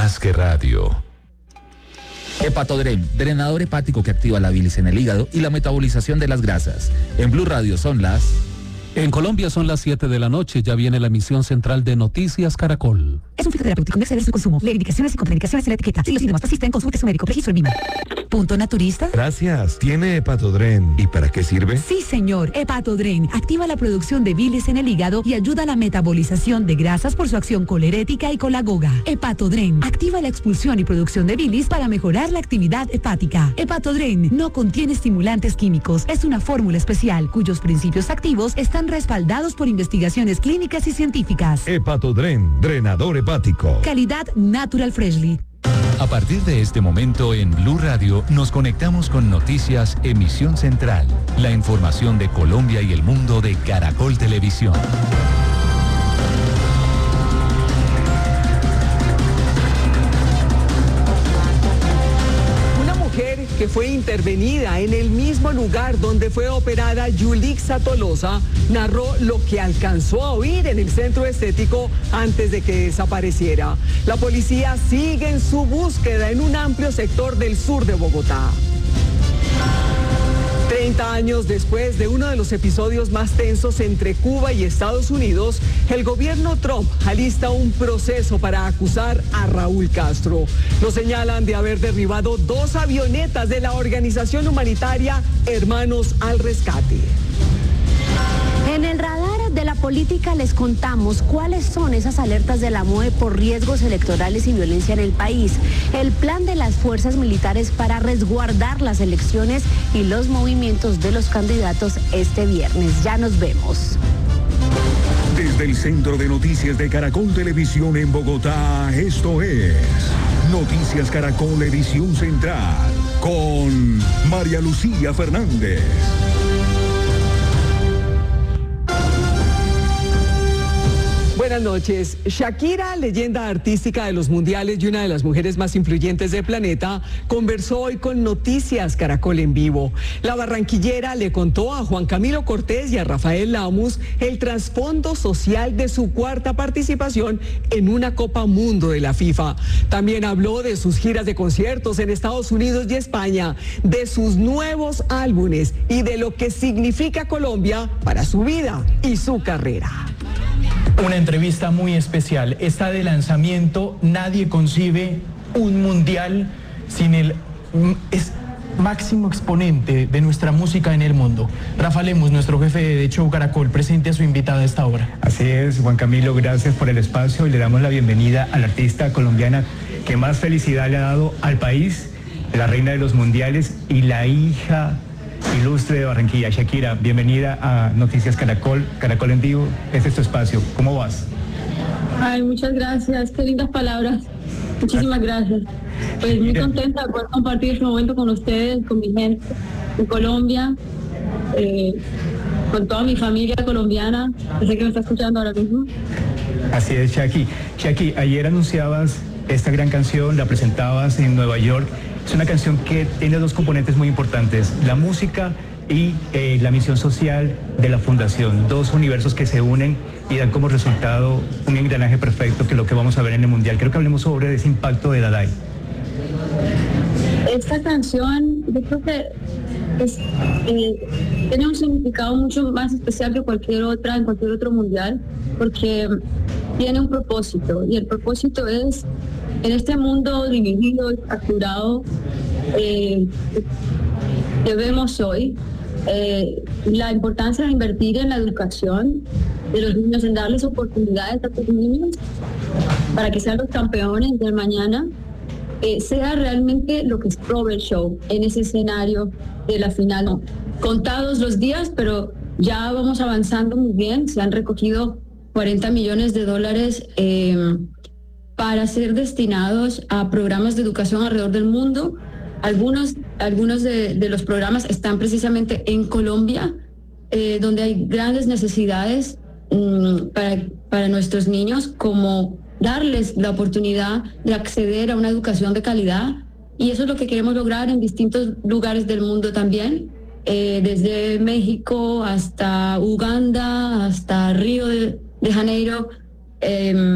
más que radio. Hepatodren, drenador hepático que activa la bilis en el hígado y la metabolización de las grasas. En Blue Radio son las... En Colombia son las 7 de la noche, ya viene la emisión central de Noticias Caracol. Es un fitoterapéutico, no exceder su consumo. Lee indicaciones y contraindicaciones en la etiqueta. Si los síntomas persisten, consulte a su médico. Registro en Vima. ¿Punto naturista? Gracias. ¿Tiene Hepatodren? ¿Y para qué sirve? Sí, señor. Hepatodren activa la producción de bilis en el hígado y ayuda a la metabolización de grasas por su acción colerética y colagoga. Hepatodren activa la expulsión y producción de bilis para mejorar la actividad hepática. Hepatodren no contiene estimulantes químicos. Es una fórmula especial cuyos principios activos están respaldados por investigaciones clínicas y científicas. Hepatodren, drenador hepático. Calidad Natural Freshly. A partir de este momento en Blue Radio nos conectamos con Noticias Emisión Central, la información de Colombia y el mundo de Caracol Televisión. Que fue intervenida en el mismo lugar donde fue operada Yulixa Tolosa, narró lo que alcanzó a oír en el centro estético antes de que desapareciera. La policía sigue en su búsqueda en un amplio sector del sur de Bogotá. 30 años después de uno de los episodios más tensos entre Cuba y Estados Unidos, el gobierno Trump alista un proceso para acusar a Raúl Castro. Lo señalan de haber derribado 2 avionetas de la organización humanitaria Hermanos al Rescate. En el radar de la política les contamos cuáles son esas alertas de la MOE por riesgos electorales y violencia en el país, el plan de las fuerzas militares para resguardar las elecciones y los movimientos de los candidatos este viernes. Ya nos vemos. Desde el Centro de Noticias de Caracol Televisión en Bogotá, esto es Noticias Caracol Edición Central con María Lucía Fernández. Buenas noches. Shakira, leyenda artística de los mundiales y una de las mujeres más influyentes del planeta, conversó hoy con Noticias Caracol en vivo. La barranquillera le contó a Juan Camilo Cortés y a Rafael Lamus el trasfondo social de su 4ª participación en una Copa Mundo de la FIFA. También habló de sus giras de conciertos en Estados Unidos y España, de sus nuevos álbumes y de lo que significa Colombia para su vida y su carrera. Una entrevista muy especial. Esta de lanzamiento, nadie concibe un mundial sin el máximo exponente de nuestra música en el mundo. Rafa Lemus, nuestro jefe de Show Caracol, presente a su invitada a esta hora. Así es, Juan Camilo, gracias por el espacio y le damos la bienvenida a la artista colombiana que más felicidad le ha dado al país, la reina de los mundiales y la hija ilustre de Barranquilla. Shakira, bienvenida a Noticias Caracol, Caracol en vivo, este es tu espacio. ¿Cómo vas? Ay, muchas gracias, qué lindas palabras. Muchísimas gracias. Pues muy contenta de poder compartir este momento con ustedes, con mi gente en Colombia, con toda mi familia colombiana, que sé que me está escuchando ahora mismo. Así es, Shaki. Shaki, ayer anunciabas esta gran canción, la presentabas en Nueva York. Es una canción que tiene 2 componentes muy importantes, la música y la misión social de la fundación, 2 universos que se unen y dan como resultado un engranaje perfecto, que es lo que vamos a ver en el Mundial. Creo que hablemos sobre ese impacto de Dadai. Esta canción, yo creo que tiene un significado mucho más especial que cualquier otra, en cualquier otro Mundial, porque tiene un propósito, y el propósito es, en este mundo dividido y fracturado que vemos hoy, la importancia de invertir en la educación de los niños, en darles oportunidades a los niños para que sean los campeones del mañana, sea realmente lo que es Robert Show en ese escenario de la final. No, contados los días, pero ya vamos avanzando muy bien. Se han recogido $40 millones para ser destinados a programas de educación alrededor del mundo. Algunos de los programas están precisamente en Colombia, donde hay grandes necesidades para nuestros niños, como darles la oportunidad de acceder a una educación de calidad, y eso es lo que queremos lograr en distintos lugares del mundo también, desde México hasta Uganda, hasta Río de Janeiro.